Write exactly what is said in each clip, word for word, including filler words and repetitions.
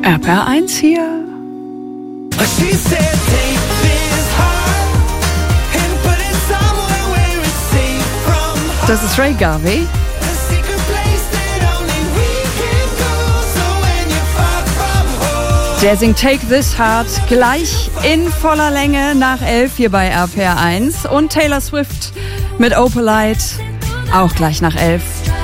R P R eins hier. Das ist Ray Garvey. Der singt Take This Heart gleich in voller Länge nach elf hier bei R P R eins. Und Taylor Swift mit Opalite auch gleich nach elf.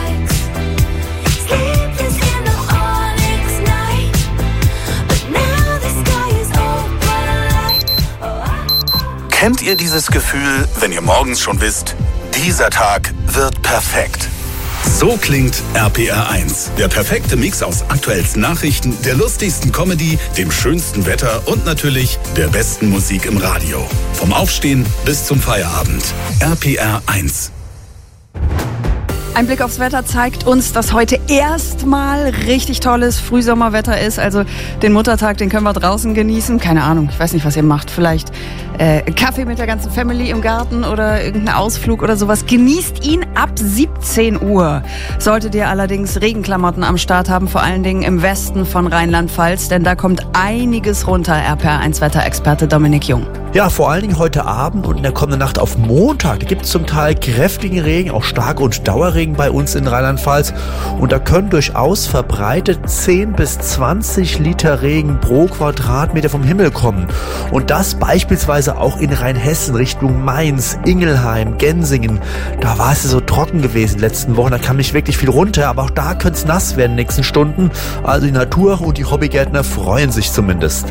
Kennt ihr dieses Gefühl, wenn ihr morgens schon wisst, dieser Tag wird perfekt? So klingt R P R eins. Der perfekte Mix aus aktuellsten Nachrichten, der lustigsten Comedy, dem schönsten Wetter und natürlich der besten Musik im Radio. Vom Aufstehen bis zum Feierabend. R P R eins. Ein Blick aufs Wetter zeigt uns, dass heute erstmal richtig tolles Frühsommerwetter ist. Also den Muttertag, den können wir draußen genießen. Keine Ahnung, ich weiß nicht, was ihr macht. Vielleicht äh, Kaffee mit der ganzen Family im Garten oder irgendeinen Ausflug oder sowas. Genießt ihn ab siebzehn Uhr. Solltet ihr allerdings Regenklamotten am Start haben, vor allen Dingen im Westen von Rheinland-Pfalz, denn da kommt einiges runter. R P R eins Wetterexperte Dominik Jung. Ja, vor allen Dingen heute Abend und in der kommenden Nacht auf Montag. Da gibt es zum Teil kräftigen Regen, auch starke und Dauerregen bei uns in Rheinland-Pfalz. Und da können durchaus verbreitet zehn bis zwanzig Liter Regen pro Quadratmeter vom Himmel kommen. Und das beispielsweise auch in Rheinhessen Richtung Mainz, Ingelheim, Gensingen. Da war es so trocken gewesen in den letzten Wochen. Da kam nicht wirklich viel runter, aber auch da könnte es nass werden in den nächsten Stunden. Also die Natur und die Hobbygärtner freuen sich zumindest.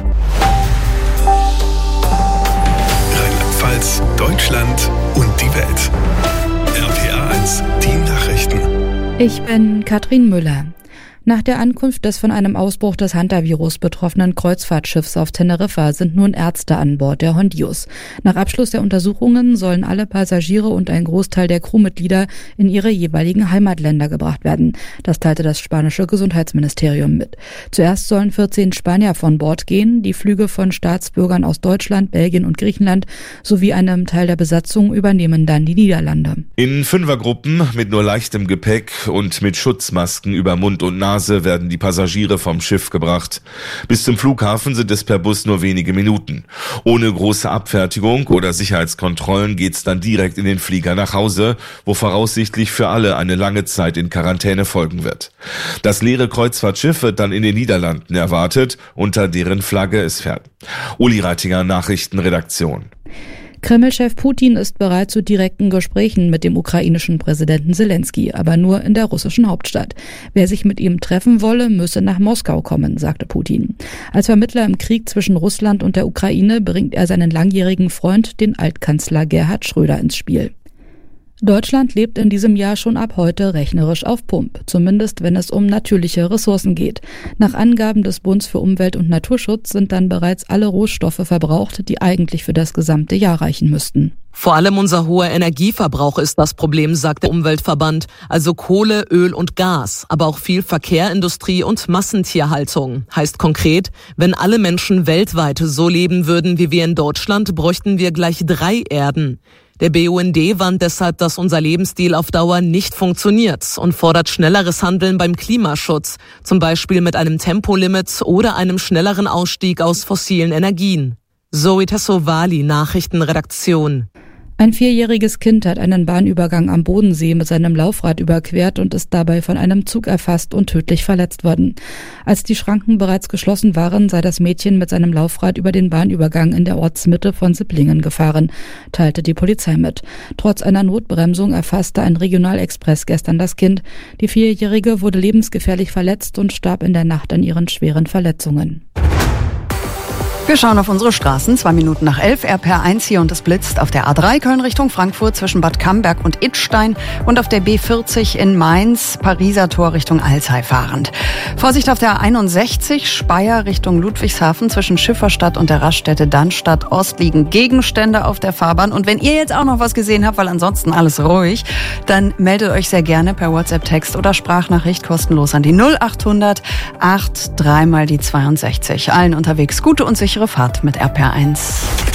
Deutschland und die Welt. R P R eins, die Nachrichten. Ich bin Katrin Müller. Nach der Ankunft des von einem Ausbruch des Hantavirus betroffenen Kreuzfahrtschiffs auf Teneriffa sind nun Ärzte an Bord der Hondius. Nach Abschluss der Untersuchungen sollen alle Passagiere und ein Großteil der Crewmitglieder in ihre jeweiligen Heimatländer gebracht werden. Das teilte das spanische Gesundheitsministerium mit. Zuerst sollen vierzehn Spanier von Bord gehen, die Flüge von Staatsbürgern aus Deutschland, Belgien und Griechenland sowie einem Teil der Besatzung übernehmen dann die Niederlande. In Fünfergruppen mit nur leichtem Gepäck und mit Schutzmasken über Mund und Nase werden die Passagiere vom Schiff gebracht. Bis zum Flughafen sind es per Bus nur wenige Minuten. Ohne große Abfertigung oder Sicherheitskontrollen geht's dann direkt in den Flieger nach Hause, wo voraussichtlich für alle eine lange Zeit in Quarantäne folgen wird. Das leere Kreuzfahrtschiff wird dann in den Niederlanden erwartet, unter deren Flagge es fährt. Uli Reitinger, Nachrichtenredaktion. Kreml-Chef Putin ist bereit zu direkten Gesprächen mit dem ukrainischen Präsidenten Zelensky, aber nur in der russischen Hauptstadt. Wer sich mit ihm treffen wolle, müsse nach Moskau kommen, sagte Putin. Als Vermittler im Krieg zwischen Russland und der Ukraine bringt er seinen langjährigen Freund, den Altkanzler Gerhard Schröder, ins Spiel. Deutschland lebt in diesem Jahr schon ab heute rechnerisch auf Pump, zumindest wenn es um natürliche Ressourcen geht. Nach Angaben des Bundes für Umwelt und Naturschutz sind dann bereits alle Rohstoffe verbraucht, die eigentlich für das gesamte Jahr reichen müssten. Vor allem unser hoher Energieverbrauch ist das Problem, sagt der Umweltverband. Also Kohle, Öl und Gas, aber auch viel Verkehr, Industrie und Massentierhaltung. Heißt konkret, wenn alle Menschen weltweit so leben würden wie wir in Deutschland, bräuchten wir gleich drei Erden. Der B U N D warnt deshalb, dass unser Lebensstil auf Dauer nicht funktioniert und fordert schnelleres Handeln beim Klimaschutz, zum Beispiel mit einem Tempolimit oder einem schnelleren Ausstieg aus fossilen Energien. Zoe Tassovali, Nachrichtenredaktion. Ein vierjähriges Kind hat einen Bahnübergang am Bodensee mit seinem Laufrad überquert und ist dabei von einem Zug erfasst und tödlich verletzt worden. Als die Schranken bereits geschlossen waren, sei das Mädchen mit seinem Laufrad über den Bahnübergang in der Ortsmitte von Sipplingen gefahren, teilte die Polizei mit. Trotz einer Notbremsung erfasste ein Regionalexpress gestern das Kind. Die Vierjährige wurde lebensgefährlich verletzt und starb in der Nacht an ihren schweren Verletzungen. Wir schauen auf unsere Straßen. Zwei Minuten nach elf, R P R eins hier und es blitzt auf der A drei Köln Richtung Frankfurt zwischen Bad Camberg und Idstein und auf der B vierzig in Mainz, Pariser Tor Richtung Alzey fahrend. Vorsicht auf der A einundsechzig, Speyer Richtung Ludwigshafen zwischen Schifferstadt und der Raststätte Dannstatt Ost liegen Gegenstände auf der Fahrbahn. Und wenn ihr jetzt auch noch was gesehen habt, weil ansonsten alles ruhig, dann meldet euch sehr gerne per WhatsApp-Text oder Sprachnachricht kostenlos an die null achthundert acht drei mal die zweiundsechzig. Allen unterwegs gute und sichere Fahrt mit R P R eins.